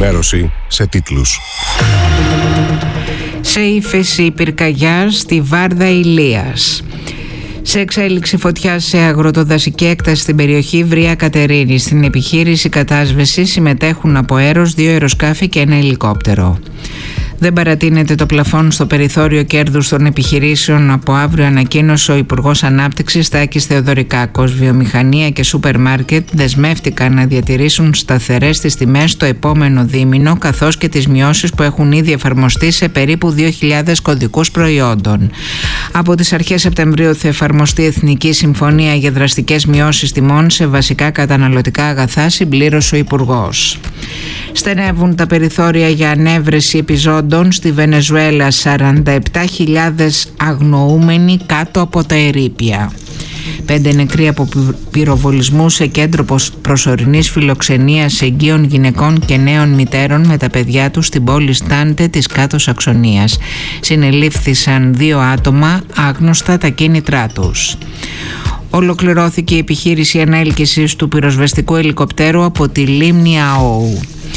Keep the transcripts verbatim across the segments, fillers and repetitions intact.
ενημέρωση σε τίτλους. Σε ύφεση πυρκαγιάς στη Βάρδα Ηλίας. Σε εξέλιξη φωτιά σε αγροτοδασική έκταση στην περιοχή Βρία Κατερίνη. Στην επιχείρηση κατάσβεση συμμετέχουν από αέρος δύο αεροσκάφη και ένα ελικόπτερο. Δεν παρατείνεται το πλαφόν στο περιθώριο κέρδους των επιχειρήσεων. Από αύριο ανακοίνωσε ο Υπουργός Ανάπτυξης Τάκης Θεοδωρικάκος. Βιομηχανία και σούπερ μάρκετ δεσμεύτηκαν να διατηρήσουν σταθερές τις τιμές το επόμενο δίμηνο, καθώς και τις μειώσεις που έχουν ήδη εφαρμοστεί σε περίπου δύο χιλιάδες κωδικούς προϊόντων. Από τις αρχές Σεπτεμβρίου θα εφαρμοστεί Εθνική Συμφωνία για δραστικές μειώσεις τιμών σε βασικά καταναλωτικά αγαθά, συμπλήρωσε ο Υπουργός. Στενεύουν τα περιθώρια για ανέβρεση επιζώντων στη Βενεζουέλα. σαράντα επτά χιλιάδες αγνοούμενοι κάτω από τα ερείπια. Πέντε νεκροί από πυροβολισμού σε κέντρο προσωρινής φιλοξενίας εγγύων γυναικών και νέων μητέρων με τα παιδιά τους στην πόλη Στάντε της Κάτω Σαξονίας. Συνελήφθησαν δύο άτομα, άγνωστα τα κίνητρά τους. Ολοκληρώθηκε η επιχείρηση ανέλκυσης του πυροσβεστικού ελικοπτέρου από τη λίμνη Αόου.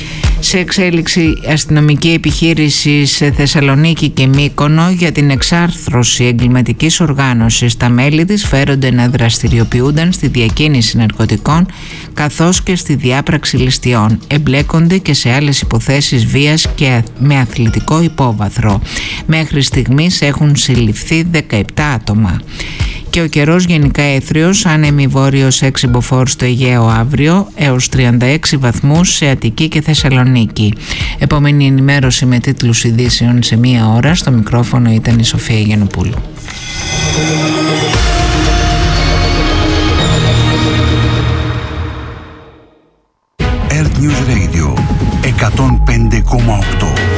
Σε εξέλιξη αστυνομική επιχείρηση σε Θεσσαλονίκη και Μύκονο για την εξάρθρωση εγκληματικής οργάνωσης. Τα μέλη της φέρονται να δραστηριοποιούνταν στη διακίνηση ναρκωτικών καθώς και στη διάπραξη ληστειών. Εμπλέκονται και σε άλλες υποθέσεις βίας και με αθλητικό υπόβαθρο. Μέχρι στιγμής έχουν συλληφθεί δεκαεπτά άτομα. Και ο καιρός γενικά έθριος, άνεμη βόρειος έξι μποφόρ στο Αιγαίο αύριο έως τριάντα έξι βαθμούς σε Αττική και Θεσσαλονίκη. Επόμενη ενημέρωση με τίτλους ειδήσεων σε μία ώρα. Στο μικρόφωνο ήταν η Σοφία Γιαννοπούλου. Earth News Radio εκατόν πέντε κόμμα οκτώ.